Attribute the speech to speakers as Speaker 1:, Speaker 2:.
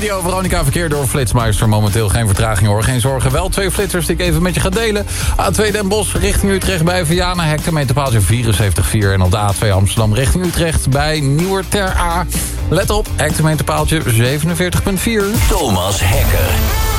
Speaker 1: Radio Veronica, verkeer door Flitsmeister. Momenteel geen vertraging hoor, geen zorgen. Wel 2 flitsers die ik even met je ga delen. A2 Den Bosch richting Utrecht bij Vianen. Hectometerpaaltje 74,4. En op de A2 Amsterdam richting Utrecht bij Nieuwer Ter A. Let op, hectometerpaaltje 47,4.
Speaker 2: Thomas Hekker.